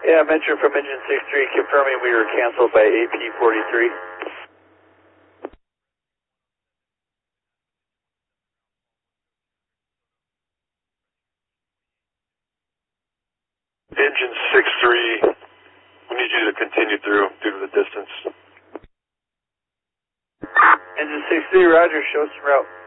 Yeah, Metro from Engine 6-3 confirming we were canceled by AP-43. Engine 6-3, we need you to continue through due to the distance. Engine 6-3, roger, show us the route.